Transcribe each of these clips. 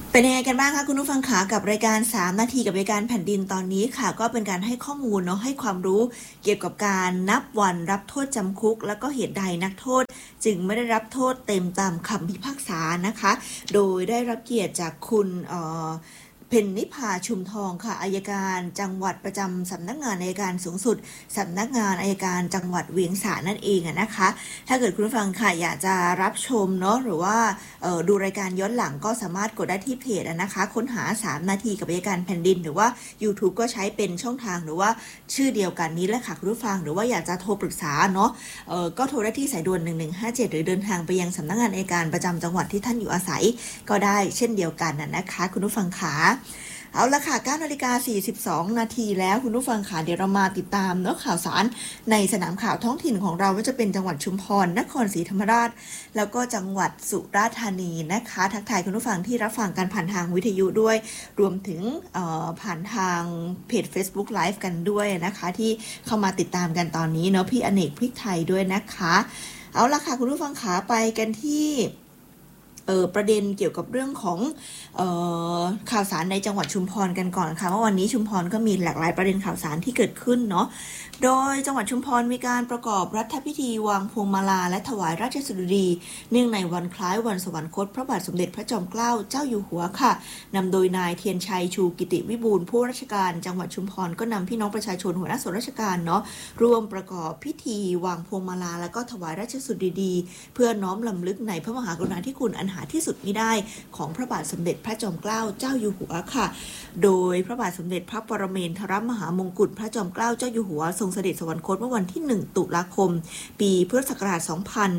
เป็นยังไงกันบ้างคะคุณผู้ฟังขากับรายการ3นาทีกับรายการแผ่นดินตอนนี้ค่ะก็เป็นการให้ข้อมูลเนาะให้ความรู้เกี่ยวกับการนับวันรับโทษจำคุกแล้วก็เหตุใดนักโทษจึงไม่ได้รับโทษเต็มตามคำพิพากษานะคะโดยได้รับเกียรติจากคุณเพ็ญนิพาชุมทองค่ะอัยการจังหวัดประจำสำนักงานอัยการสูงสุดสำนักงานอัยการจังหวัดเวียงสานั่นเองนะคะถ้าเกิดคุณผู้ฟังค่ะอยากจะรับชมเนาะหรือว่าดูรายการย้อนหลังก็สามารถกดได้ที่เพจนะคะค้นหา3นาทีกับอัยการแผ่นดินหรือว่า YouTube ก็ใช้เป็นช่องทางหรือว่าชื่อเดียวกันนี้แหละค่ะคุณผู้ฟังหรือว่าอยากจะโทรปรึกษาเนาะก็โทรได้ที่สายด่วน1157หรือเดินทางไปยังสำนักงานอัยการประจำจังหวัดที่ท่านอยู่อาศัยก็ได้เช่นเดียวกันนะคะคุณผู้ฟังค่ะเอาละค่ะ 9:42 นาทีแล้วคุณผู้ฟังค่ะเดี๋ยวเรามาติดตามเนาะข่าวสารในสนามข่าวท้องถิ่นของเราว่าจะเป็นจังหวัดชุมพรนครศรีธรรมราชแล้วก็จังหวัดสุราษฎร์ธานีนะคะทักทายคุณผู้ฟังที่รับฟังกันผ่านทางวิทยุด้วยรวมถึงผ่านทางเพจ Facebook Live กันด้วยนะคะที่เข้ามาติดตามกันตอนนี้เนาะพี่อเนกพริกไทยด้วยนะคะเอาละค่ะคุณผู้ฟังขาไปกันที่ประเด็นเกี่ยวกับเรื่องของข่าวสารในจังหวัดชุมพรกันก่อนค่ะว่าวันนี้ชุมพรก็มีหลากหลายประเด็นข่าวสารที่เกิดขึ้นเนาะโดยจังหวัดชุมพรมีการประกอบรัฐพิธีวางพวงมาลาและถวายราชสดุดีเนื่องในวันคล้ายวันสวรรคตพระบาทสมเด็จพระจอมเกล้าเจ้าอยู่หัวค่ะนำโดยนายเทียนชัยชูกิติวิบูลย์ผู้ราชการจังหวัดชุมพรก็นำพี่น้องประชาชนหัวหน้าส่วนราชการเนาะร่วมประกอบพิธีวางพวงมาลาและก็ถวายราชสดุดีเพื่อน้อมรำลึกในพระมหากรุณาธิคุณอันหาที่สุดมิได้ของพระบาทสมเด็จพระจอมเกล้าเจ้าอยู่หัวค่ะโดยพระบาทสมเด็จพระปรเมนทรมหามงกุฎพระจอมเกล้าเจ้าอยู่หัวทรงเสด็จสวรรคตเมื่อวันที่1ตุลาคมปีพุทธศักราช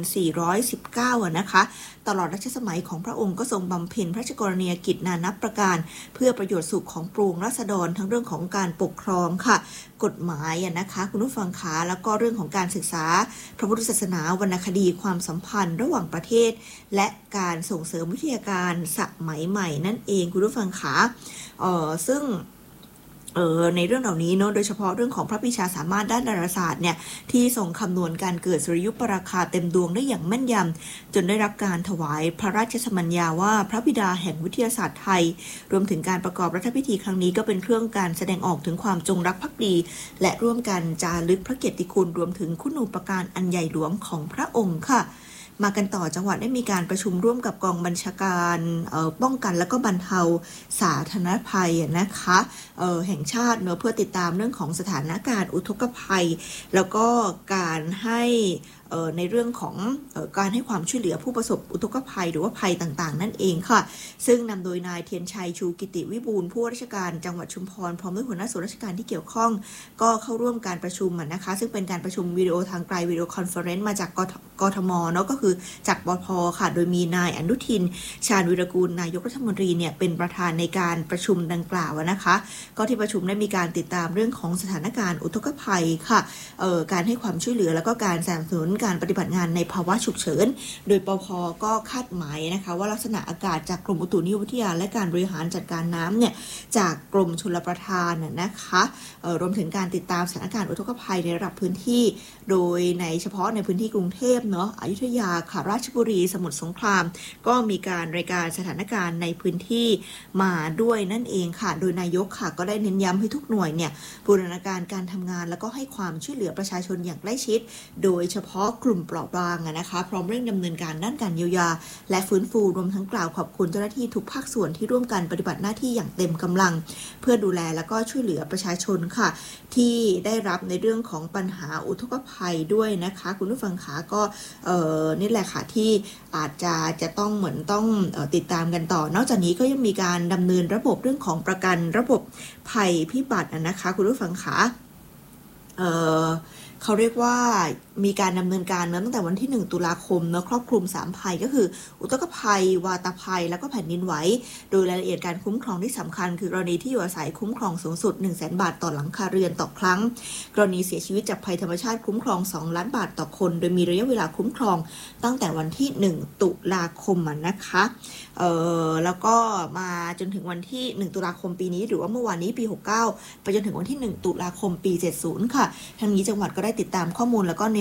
2419นะคะตลอดรัชสมัยของพระองค์ก็ทรงบำเพ็ญพระราชกรณียกิจนานับประการเพื่อประโยชน์สุขของปวงราษฎรทั้งเรื่องของการปกครองค่ะกฎหมายนะคะคุณผู้ฟังคะแล้วก็เรื่องของการศึกษาพระพุทธศาสนาวรรณคดีความสัมพันธ์ระหว่างประเทศและการส่งเสริมวิทยาการสมัยใหม่นั่นเองคุณผู้ฟังคะซึ่งในเรื่องเหล่านี้เนาะโดยเฉพาะเรื่องของพระปรีชาสามารถด้านดาราศาสตร์เนี่ยที่ส่งคำนวณการเกิดสุริยุปราคาเต็มดวงได้อย่างแม่นยำจนได้รับการถวายพระราชสมัญญาว่าพระบิดาแห่งวิทยาศาสตร์ไทยรวมถึงการประกอบรัฐพิธีครั้งนี้ก็เป็นเครื่องการแสดงออกถึงความจงรักภักดีและร่วมกันจารึกพระเกียรติคุณรวมถึงคุณูปการอันใหญ่หลวงของพระองค์ค่ะมากันต่อจังหวัดได้มีการประชุมร่วมกับกองบัญชาการป้องกันและก็บรรเทาสาธารณภัยนะคะแห่งชาติเนอะเพื่อติดตามเรื่องของสถานการณ์อุทกภัยแล้วก็การให้ในเรื่องของการให้ความช่วยเหลือผู้ประสบอุทกภัยหรือว่าภัยต่างๆนั่นเองค่ะซึ่งนำโดยนายเทียนชัยชูกิติวิบูลย์ผู้ราชการจังหวัดชุมพรพร้อมด้วยหัวหน้าส่วนราชการที่เกี่ยวข้องก็เข้าร่วมการประชุมนะคะซึ่งเป็นการประชุมวิดีโอทางไกลวิดีโอคอนเฟอเรนซ์มาจากกทมเนาะก็คือจากบพ.ค่ะโดยมีนายอนุทินชาญวิรากูลนายกรัฐมนตรีเนี่ยเป็นประธานในการประชุมดังกล่าวนะคะก็ที่ประชุมได้มีการติดตามเรื่องของสถานการณ์อุทกภัยค่ะการให้ความช่วยเหลือแล้วก็การสนับสนุนการปฏิบัติงานในภาวะฉุกเฉินโดยปพ.ก็คาดหมายนะคะว่าลักษณะอากาศจากกรมอุตุนิยมวิทยาและการบริหารจัดการน้ำเนี่ยจากกรมชลประทานนะคะรวมถึงการติดตามสถานการณ์อุทกภัยในระดับพื้นที่โดยในเฉพาะในพื้นที่กรุงเทพเนาะอยุธยาค่ะราชบุรีสมุทรสงครามก็มีการรายการสถานการณ์ในพื้นที่มาด้วยนั่นเองค่ะโดยนายกค่ะก็ได้เน้นย้ำให้ทุกหน่วยเนี่ยบูรณาการการทำงานแล้วก็ให้ความช่วยเหลือประชาชนอย่างใกล้ชิดโดยเฉพาะกลุ่มเปราะบางนะคะพร้อมเร่งดำเนินการด้านการเยียวยาและฟื้นฟูรวมทั้งกล่าวขอบคุณเจ้าหน้าที่ทุกภาคส่วนที่ร่วมกันปฏิบัติหน้าที่อย่างเต็มกำลังเพื่อดูแลและก็ช่วยเหลือประชาชนค่ะที่ได้รับในเรื่องของปัญหาอุทกภัยด้วยนะคะคุณผู้ฟังขาก็นี่แหละค่ะที่อาจจะต้องเหมือนต้องติดตามกันต่อนอกจากนี้ก็ยังมีการดำเนินระบบเรื่องของประกันระบบภัยพิบัตินะคะคุณผู้ฟังขาเขาเรียกว่ามีการดำเนินการตั้งแต่วันที่1ตุลาคมครอบคลุม3ภัยก็คืออุทกภัยวาตภัยแล้วก็แผ่นดินไหวโดยรายละเอียดการคุ้มครองที่สำคัญคือกรณีที่อยู่อาศัยคุ้มครองสูงสุด 100,000 บาทต่อหลังคาเรือนต่อครั้งกรณีเสียชีวิตจากภัยธรรมชาติคุ้มครอง2ล้านบาทต่อคนโดยมีระยะเวลาคุ้มครองตั้งแต่วันที่1ตุลาคมนะคะแล้วก็มาจนถึงวันที่1ตุลาคมปีนี้หรือว่าเมื่อวานนี้ปี69ไปจนถึงวันที่1ตุลาคมปี70ค่ะทั้งนี้จังหวัดก็ได้ติดตามข้อมูลแล้วก็แนว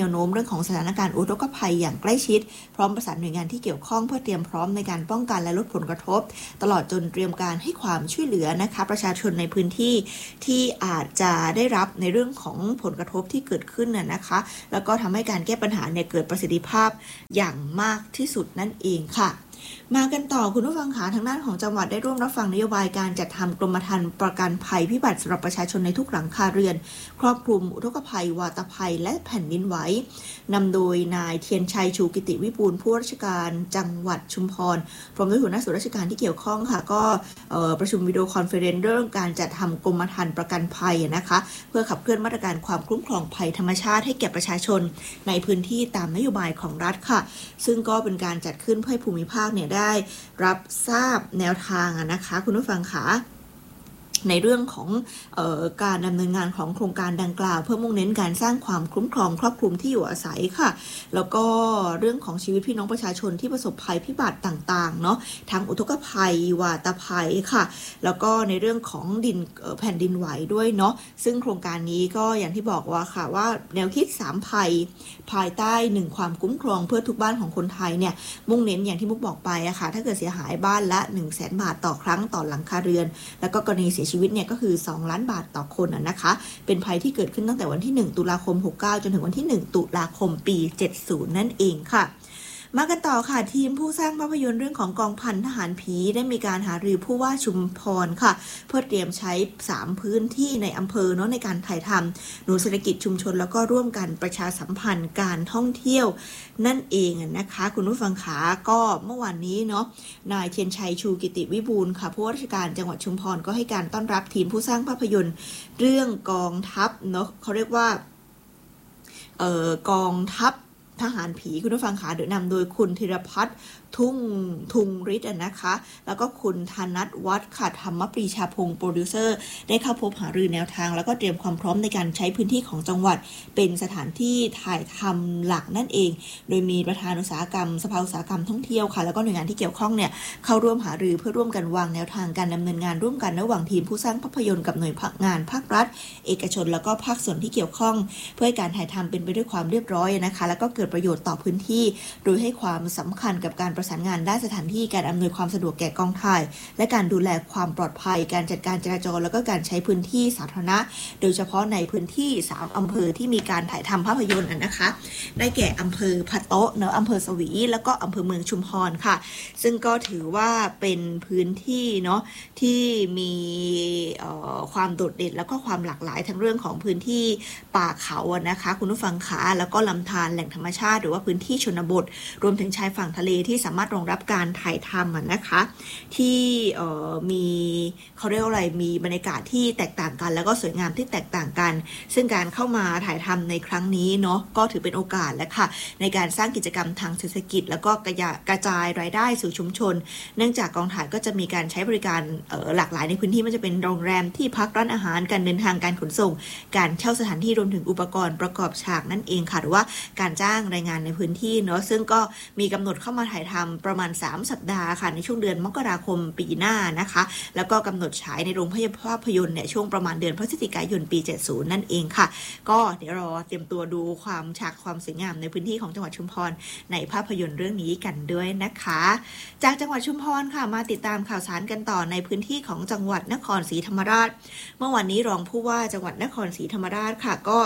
วโน้มเรื่องของสถานการณ์อุทกภัยอย่างใกล้ชิดพร้อมประสานหน่วยงานที่เกี่ยวข้องเพื่อเตรียมพร้อมในการป้องกันและลดผลกระทบตลอดจนเตรียมการให้ความช่วยเหลือนะคะประชาชนในพื้นที่ที่อาจจะได้รับในเรื่องของผลกระทบที่เกิดขึ้นนะคะแล้วก็ทำให้การแก้ปัญหาเกิดประสิทธิภาพอย่างมากที่สุดนั่นเองค่ะมากันต่อคุณผู้ฟังคะทางด้านของจังหวัดได้ร่วมรับฟังนโยบายการจัดทำกรมธรรม์ประกันภัยพิบัติสำหรับประชาชนในทุกหลังคาเรือนครอบคลุมอุทกภัยวาตภัยและแผ่นดินไหวนำโดยนายเทียนชัยชูกิติวิบูลย์ผู้ว่าราชการจังหวัดชุมพรพร้อมด้วยหัวหน้าส่วนราชการที่เกี่ยวข้องค่ะก็ประชุมวิดีโอคอนเฟอเรนซ์เรื่องการจัดทำกรมธรรม์ประกันภัยนะคะเพื่อขับเคลื่อนมาตรการความคุ้มครองภัยธรรมชาติให้แก่ประชาชนในพื้นที่ตามนโยบายของรัฐค่ะซึ่งก็เป็นการจัดขึ้นเพื่อให้ภูมิภาคได้รับทราบแนวทางนะคะคุณผู้ฟังคะในเรื่องของการดำเนินงานของโครงการดังกล่าวเพื่อมุ่งเน้นการสร้างความคุ้มครองครอบคลุมที่อยู่อาศัยค่ะแล้วก็เรื่องของชีวิตพี่น้องประชาชนที่ประสบภัยพิบัติต่างๆเนาะทั้งอุทกภัยวาตภัยค่ะแล้วก็ในเรื่องของแผ่นดินไหวด้วยเนาะซึ่งโครงการนี้ก็อย่างที่บอกว่าค่ะว่าแนวคิด3ภัยภายใต้1ความคุ้มครองเพื่อทุกบ้านของคนไทยเนี่ยมุ่งเน้นอย่างที่มุกบอกไปอะค่ะถ้าเกิดเสียหายบ้านละ 100,000 บาทต่อครั้งต่อหลังคาเรือนแล้วก็กรณีเสียชีวิตเนี่ยก็คือ2ล้านบาทต่อคนนะคะเป็นภัยที่เกิดขึ้นตั้งแต่วันที่1ตุลาคม69จนถึงวันที่1ตุลาคมปี70นั่นเองค่ะมากันต่อค่ะทีมผู้สร้างภาพยนตร์เรื่องของกองพันทหารผีได้มีการหารือผู้ว่าชุมพรค่ะเพื่อเตรียมใช้3พื้นที่ในอำเภอเนาะในการถ่ายทำหนุนเศรษฐกิจชุมชนแล้วก็ร่วมกันประชาสัมพันธ์การท่องเที่ยวนั่นเองนะคะคุณผู้ฟังขาก็เมื่อวานนี้เนาะนายเทียนชัยชูกิติวิบูลย์ค่ะผู้ว่าราชการจังหวัดชุมพรก็ให้การต้อนรับทีมผู้สร้างภาพยนตร์เรื่องกองทัพเนาะเขาเรียกว่ากองทัพทหารผีคุณผู้ฟังคะโดยนำโดยคุณธีรพัฒน์ทุงฤทธิ์นะคะแล้วก็คุณธนัทวัฒน์ค่ะธรรมปรีชาพงศ์โปรดิวเซอร์ได้เข้าพบหารือแนวทางแล้วก็เตรียมความพร้อมในการใช้พื้นที่ของจังหวัดเป็นสถานที่ถ่ายทำหลักนั่นเองโดยมีประธานอุตสาหกรรมสภาอุตสาหกรรมท่องเที่ยวค่ะแล้วก็หน่วยงานที่เกี่ยวข้องเนี่ยเข้าร่วมหารือเพื่อร่วมกันวางแนวทางการดำเนินงานร่วมกันระหว่างทีมผู้สร้างภาพยนตร์กับหน่วยงานภาครัฐเอกชนแล้วก็ภาคส่วนที่เกี่ยวข้องเพื่อให้การถ่ายทำเป็นไปด้วยความเรียบร้อยนะคะแล้วก็เกิดประโยชน์ต่อพื้นที่โดยให้ความสำคัญกับการประสานงานด้านสถานที่การอำนวยความสะดวกแก่กองถ่ายและการดูแลความปลอดภัยการจัดการจราจรแล้วก็การใช้พื้นที่สาธารณะโดยเฉพาะในพื้นที่3อำเภอที่มีการถ่ายทำภาพยนตร์นะคะได้แก่อำเภอพะโต๊ะเนาะอำเภอสวีแล้วก็อำเภอเมืองชุมพรค่ะซึ่งก็ถือว่าเป็นพื้นที่เนาะที่มีความโดดเด่นแล้วก็ความหลากหลายทั้งเรื่องของพื้นที่ป่าเขานะคะคุณผู้ฟังขาแล้วก็ลำธารแหล่งธรรมชาติหรือว่าพื้นที่ชนบทรวมถึงชายฝั่งทะเลที่สามารถรองรับการถ่ายทำนะคะที่มีเขาเรียกว่าอะไรมีบรรยากาศที่แตกต่างกันแล้วก็สวยงามที่แตกต่างกันซึ่งการเข้ามาถ่ายทำในครั้งนี้เนาะก็ถือเป็นโอกาสแล้วค่ะในการสร้างกิจกรรมทางเศรษฐกิจแล้วก็กระจายรายได้สู่ชุมชนเนื่องจากกองถ่ายก็จะมีการใช้บริการหลากหลายในพื้นที่มันจะเป็นโรงแรมที่พักร้านอาหารการเดินทางการขนส่งการเช่าสถานที่รวมถึงอุปกรณ์ประกอบฉากนั่นเองค่ะหรือว่าการจ้างแรงงานในพื้นที่เนาะซึ่งก็มีกำหนดเข้ามาถ่ายทำประมาณ3สัปดาห์ค่ะในช่วงเดือนมกราคมปีหน้านะคะแล้วก็กำหนดฉายในโรงภาพยนตร์เนี่ยช่วงประมาณเดือนพฤศจิกายนปี70นั่นเองค่ะก็เดี๋ยวรอเตรียมตัวดูความฉากความสวยงามในพื้นที่ของจังหวัดชุมพรในภาพยนตร์เรื่องนี้กันด้วยนะคะจากจังหวัดชุมพรค่ะมาติดตามข่าวสารกันต่อในพื้นที่ของจังหวัดนครศรีธรรมราชเมื่อวันนี้รองผู้ว่าจังหวัดนครศรีธรรมราชค่ะก็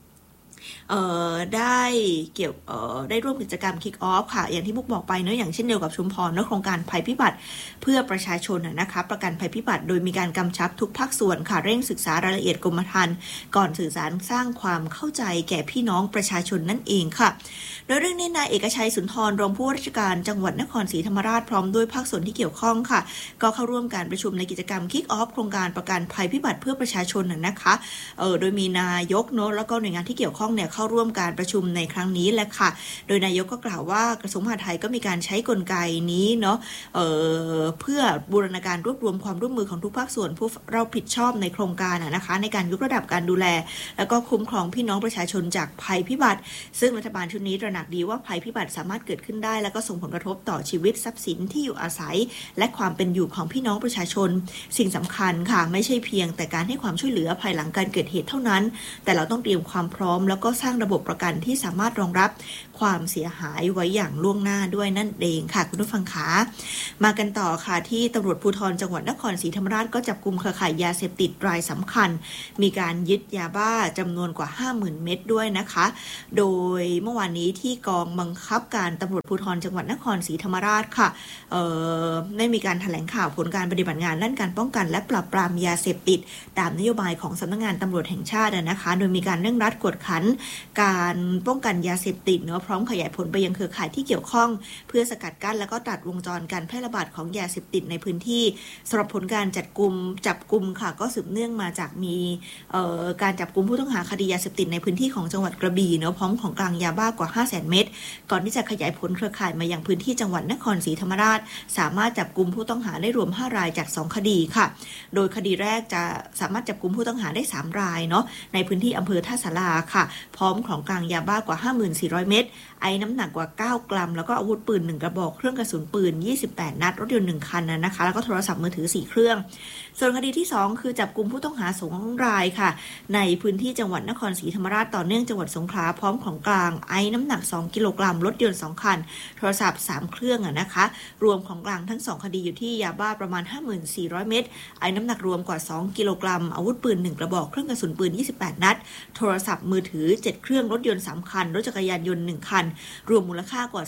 ได้ร่วมกิจกรรม Kick Off ค่ะอย่างที่มุกบอกไปเนอะอย่างเช่นเดียวกับชุมพรโครงการภัยพิบัติเพื่อประชาชนนะคะประกันภัยพิบัติโดยมีการกำชับทุกภาคส่วนค่ะเร่งศึกษารายละเอียดกรมธรรม์ก่อนสื่อสารสร้างความเข้าใจแก่พี่น้องประชาชนนั่นเองค่ะโดยเรื่องนี้นายเอกชัยสุนทรรองผู้ว่าราชการจังหวัดนครศรีธรรมราชพร้อมด้วยภาคส่วนที่เกี่ยวข้องค่ะก็เข้าร่วมการประชุมในกิจกรรม Kick Off โครงการประกันภัยพิบัติเพื่อประชาชนนะคะโดยมีนายกเนอะแล้วก็หน่วยงานที่เกี่ยวข้องเนี่ยเข้าร่วมการประชุมในครั้งนี้แหละค่ะโดยนายกก็กล่าวว่ากระทรวงมหาดไทยก็มีการใช้กลไกนี้เนาะเพื่อบูรณาการรวบรวมความร่วมมือของทุกภาคส่วนผู้รับผิดชอบในโครงการนะคะในการยกระดับการดูแลแล้วก็คุ้มครองพี่น้องประชาชนจากภัยพิบัติซึ่งรัฐบาลชุดนี้ตระหนักดีว่าภัยพิบัติสามารถเกิดขึ้นได้แล้วก็ส่งผลกระทบต่อชีวิตทรัพย์สินที่อยู่อาศัยและความเป็นอยู่ของพี่น้องประชาชนสิ่งสำคัญค่ะไม่ใช่เพียงแต่การให้ความช่วยเหลือภายหลังการเกิดเหตุเท่านั้นแต่เราต้องเตรียมความพร้อมแล้วก็สร้างระบบประกันที่สามารถรองรับความเสียหายไว้อย่างล่วงหน้าด้วยนั่นเองค่ะคุณผู้ฟังคะมากันต่อค่ะที่ตำรวจภูธรจังหวัดนครศรีธรรมราชก็จับกุมเครือข่ายยาเสพติดรายสำคัญมีการยึดยาบ้าจำนวนกว่า 50,000 เม็ดด้วยนะคะโดยเมื่อวานนี้ที่กองบังคับการตำรวจภูธรจังหวัดนครศรีธรรมราชค่ะได้มีการแถลงข่าวผลการปฏิบัติงานด้านการป้องกันและปราบปรามยาเสพติดตามนโยบายของสำนักงานตำรวจแห่งชาตินะคะโดยมีการเร่งรัดกวดขันการป้องกันยาเสพติดเนาะพร้อมขยายผลไปยังเครือข่ายที่เกี่ยวข้องเพื่อสกัดกั้นแล้วก็ตัดวงจรการแพร่ระบาดของยาเสพติดในพื้นที่สำหรับผลการจับกุมค่ะก็สืบเนื่องมาจากมีการจับกุมผู้ต้องหาคดียาเสพติดในพื้นที่ของจังหวัดกระบี่เนาะพร้อมของกลางยาบ้ากว่า 500,000 เม็ดก่อนที่จะขยายผลเครือข่ายมายังพื้นที่จังหวัดนครศรีธรรมราชสามารถจับกุมผู้ต้องหาได้รวม5รายจาก2คดีค่ะโดยคดีแรกจะสามารถจับกุมผู้ต้องหาได้3รายเนาะในพื้นที่อำเภอท่าสาราค่ะพร้อมของกลางยาบ้ากว่า 5,400 เม็ดไอน้ำหนักกว่า9กรัมแล้วก็อาวุธปืน1กระบอกเครื่องกระสุนปืน28นัดรถยนต์1คันนะคะแล้วก็โทรศัพท์มือถือ4เครื่องส่วนคดีที่2คือจับกุมผู้ต้องหา2รายค่ะในพื้นที่จังหวัดนครศรีธรรมราชต่อเนื่องจังหวัดสงขลาพร้อมของกลางไอน้ำหนัก2กิโลกรัมรถยนต์2คันโทรศัพท์3เครื่องนะคะรวมของกลางทั้ง2คดีอยู่ที่ยาบ้าประมาณ 5,400 เม็ดไอน้ำหนักรวมกว่า2กิโลกรัมอาวุธปืน1กระบอกเครื่องกระสุนปืน28นัดโทรศัพท์มือถือ7เครื่องรถยนต์3คันรถจักรยานยนต์1คันรวมมูลค่ากว่า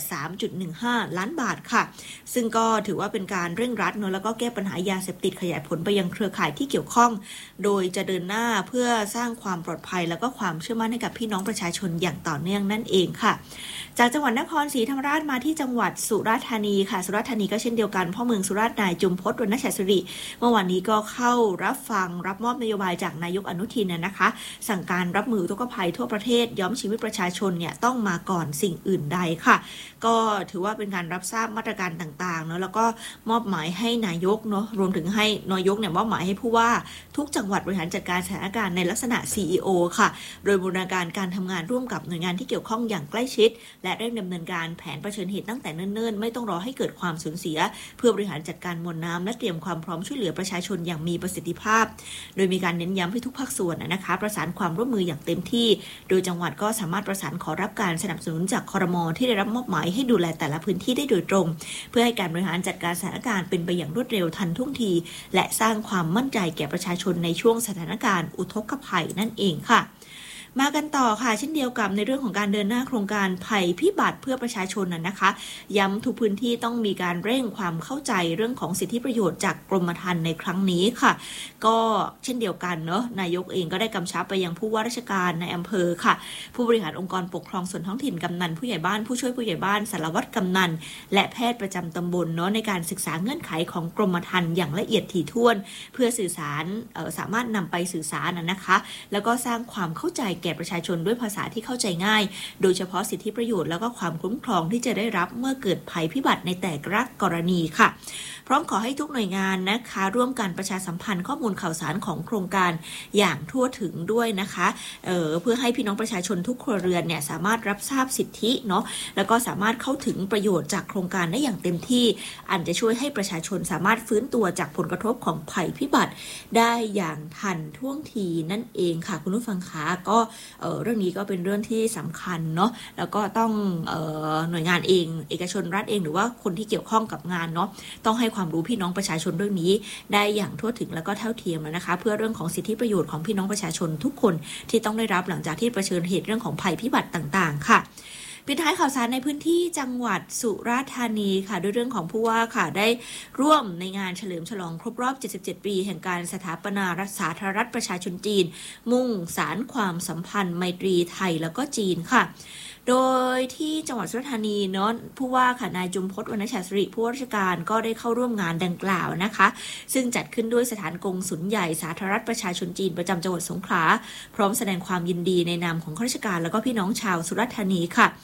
3.15 ล้านบาทค่ะซึ่งก็ถือว่าเป็นการเร่งรัดเนอะแล้วก็แก้ปัญหายาเสพติดขยายผลไปยังเครือข่ายที่เกี่ยวข้องโดยจะเดินหน้าเพื่อสร้างความปลอดภัยแล้วก็ความเชื่อมั่นให้กับพี่น้องประชาชนอย่างต่อเนื่องนั่นเองค่ะจากจังหวัดนครศรีธรรมราชมาที่จังหวัดสุราษฎร์ธานีค่ะสุราษฎร์ธานีก็เช่นเดียวกันพ่อเมืองสุราษฎร์นายจุมพจน์ วรรณชัยสิริเมื่อวานนี้ก็เข้ารับมอบนโยบายจากนายกอนุทินนะคะสั่งการรับมืออุทกภัยทั่วประเทศย้อมชีวิตประชาชนเนี่ยต้องมาก่อนสิ่งอื่นใดค่ะก็ถือว่าเป็นการรับทราบมาตรการต่างๆเนาะแล้วก็มอบหมายให้นายกเนาะรวมถึงให้นายกเนี่ยมอบหมายให้ผู้ว่าทุกจังหวัดบริหารจัดการสถานการณ์ในลักษณะ CEO ค่ะโดยบูรณาการการทำงานร่วมกับหน่วยงานที่เกี่ยวข้องอย่างใกล้ชิดและเร่งดำเนินการแผนเผชิญเหตุตั้งแต่เนิ่นๆไม่ต้องรอให้เกิดความสูญเสียเพื่อบริหารจัดการมวลน้ำและเตรียมความพร้อมช่วยเหลือประชาชนอย่างมีประสิทธิภาพโดยมีการเน้นย้ำให้ทุกภาคส่วนนะคะประสานความร่วมมืออย่างเต็มที่โดยจังหวัดก็สามารถประสานขอรับการสนับสนุนจากครม.ที่ได้รับมอบหมายให้ดูแลแต่ละพื้นที่ได้โดยตรงเพื่อให้การบริหารจัดการสถานการณ์เป็นไปอย่างรวดเร็วทันท่วงทีและสร้างความมั่นใจแก่ประชาชนในช่วงสถานการณ์อุทกภัยนั่นเองค่ะมากันต่อค่ะเช่นเดียวกับในเรื่องของการเดินหน้าโครงการภัยพิบัติเพื่อประชาชนนะคะย้ำทุกพื้นที่ต้องมีการเร่งความเข้าใจเรื่องของสิทธิประโยชน์จากกรมธรรม์ในครั้งนี้ค่ะก็เช่นเดียวกันเนาะนายกเองก็ได้กำชับไปยังผู้ว่าราชการในอำเภอค่ะผู้บริหารองค์กรปกครองส่วนท้องถิ่นกำนันผู้ใหญ่บ้านผู้ช่วยผู้ใหญ่บ้านสารวัตรกำนันและแพทย์ประจำตำบลเนาะในการศึกษาเงื่อนไขของกรมธรรม์อย่างละเอียดถี่ถ้วนเพื่อสื่อสารสามารถนำไปสื่อสารนะคะแล้วก็สร้างความเข้าใจแก่ประชาชนด้วยภาษาที่เข้าใจง่ายโดยเฉพาะสิทธิประโยชน์แล้วก็ความคุ้มครองที่จะได้รับเมื่อเกิดภัยพิบัติในแต่ละกรณีค่ะพร้อมขอให้ทุกหน่วยงานนะคะร่วมกันประชาสัมพันธ์ข้อมูลข่าวสารของโครงการอย่างทั่วถึงด้วยนะคะเพื่อให้พี่น้องประชาชนทุกครัวเรือนเนี่ยสามารถรับทราบสิทธิเนาะแล้วก็สามารถเข้าถึงประโยชน์จากโครงการได้อย่างเต็มที่อันจะช่วยให้ประชาชนสามารถฟื้นตัวจากผลกระทบของภัยพิบัติได้อย่างทันท่วงทีนั่นเองค่ะคุณผู้ฟังคะก็เรื่องนี้ก็เป็นเรื่องที่สำคัญเนาะแล้วก็ต้องหน่วยงานเองเอกชนรัฐเองหรือว่าคนที่เกี่ยวข้องกับงานเนาะต้องให้ความรู้พี่น้องประชาชนเรื่องนี้ได้อย่างทั่วถึงแล้วก็เท่าเทียมนะคะเพื่อเรื่องของสิทธิประโยชน์ของพี่น้องประชาชนทุกคนที่ต้องได้รับหลังจากที่เผชิญเหตุเรื่องของภัยพิบัติต่างๆค่ะปิดท้ายข่าวสารในพื้นที่จังหวัดสุราษฎร์ธานีค่ะด้วยเรื่องของผู้ว่าค่ะได้ร่วมในงานเฉลิมฉลองครบรอบ77ปีแห่งการสถาปนารัฐสาธารณรัฐประชาชนจีนมุ่งสานความสัมพันธ์ไมตรีไทยแล้วก็จีนค่ะโดยที่จังหวัดสุราษฎร์ธานีเนาะผู้ว่าค่ะนายจุมพจน์ วรรณชัยสิริผู้ว่าราชการก็ได้เข้าร่วมงานดังกล่าวนะคะซึ่งจัดขึ้นด้วยสถานกงสุลใหญ่สาธารณรัฐประชาชนจีนประจำจังหวัดสงขลาพร้อมแสดงความยินดีในนามของข้าราชการแล้วก็พี่น้องชาวสุราษฎร์ธานีค่ะ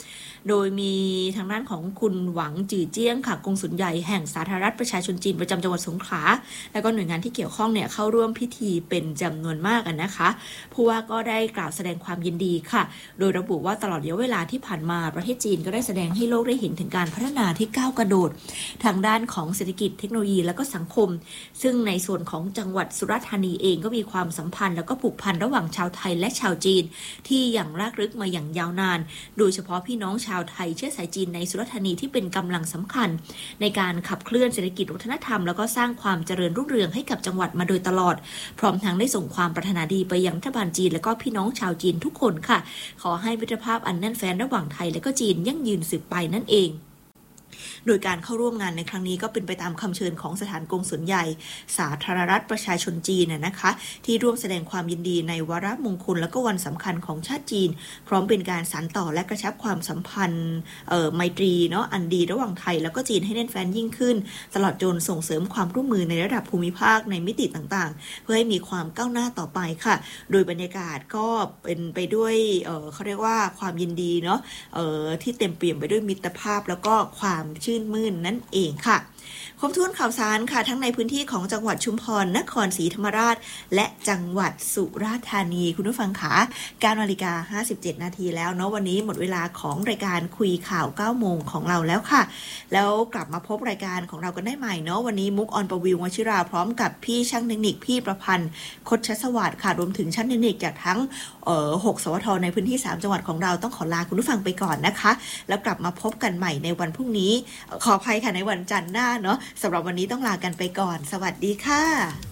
โดยมีทางด้านของคุณหวังจื่อเจี้ยงค่ะกงสุลใหญ่แห่งสาธารณรัฐประชาชนจีนประจำจังหวัดสงขลาแล้วก็หน่วยงานที่เกี่ยวข้องเนี่ยเข้าร่วมพิธีเป็นจำนวนมากนะคะผู้ว่าก็ได้กล่าวแสดงความยินดีค่ะโดยระบุว่าตลอดระยะเวลาที่ผ่านมาประเทศจีนก็ได้แสดงให้โลกได้เห็นถึงการพัฒนาที่ก้าวกระโดดทางด้านของเศรษฐกิจเทคโนโลยีและก็สังคมซึ่งในส่วนของจังหวัดสุราษฎร์ธานีเองก็มีความสัมพันธ์แล้วก็ผูกพันระหว่างชาวไทยและชาวจีนที่อย่างรากลึกมาอย่างยาวนานโดยเฉพาะพี่น้องชาวไทยเชื้อสายจีนในสุราษฎร์ธานีที่เป็นกำลังสำคัญในการขับเคลื่อนเศรษฐกิจวัฒนธรรมแล้วก็สร้างความเจริญรุ่งเรืองให้กับจังหวัดมาโดยตลอดพร้อมทั้งได้ส่งความปรารถนาดีไปยังรัฐบาลจีนและก็พี่น้องชาวจีนทุกคนค่ะขอให้มิตรภาพอันแน่นแฟ้นระหว่างไทยและก็จีนยั่งยืนสืบไปนั่นเองโดยการเข้าร่วมงานในครั้งนี้ก็เป็นไปตามคำเชิญของสถานกงสุลใหญ่สาธารณรัฐประชาชนจีนนะคะที่ร่วมแสดงความยินดีในวาระมงคลและก็วันสำคัญของชาติจีนพร้อมเป็นการสานต่อและกระชับความสัมพันธ์ไมตรีเนาะอันดีระหว่างไทยแล้วก็จีนให้แน่นแฟ้นยิ่งขึ้นตลอดจนส่งเสริมความร่วมมือในระดับภูมิภาคในมิติต่างๆเพื่อให้มีความก้าวหน้าต่อไปค่ะโดยบรรยากาศก็เป็นไปด้วยเขาเรียกว่าความยินดีเนาะที่เต็มเปี่ยมไปด้วยมิตรภาพแล้วก็ความชื่นมื่นนั่นเองค่ะครบถ้วนข่าวสารค่ะทั้งในพื้นที่ของจังหวัดชุมพรนครศรีธรรมราชและจังหวัดสุราษฎร์ธานีคุณผู้ฟังคะ9:57 นาทีแล้วเนาะวันนี้หมดเวลาของรายการคุยข่าว9โมงของเราแล้วค่ะแล้วกลับมาพบรายการของเรากันได้ใหม่เนาะวันนี้มุกออนประวิววชิราพร้อมกับพี่ช่างเทคนิคพี่ประพันธ์คดชสวัสดิ์ค่ะรวมถึงช่างเทคนิคจากทั้ง6 สวทในพื้นที่3จังหวัดของเราต้องขอลาคุณผู้ฟังไปก่อนนะคะแล้วกลับมาพบกันใหม่ในวันพรุ่งนี้ขออภัยค่ะในวันจันทร์หน้าเนาะสำหรับวันนี้ต้องลากันไปก่อนสวัสดีค่ะ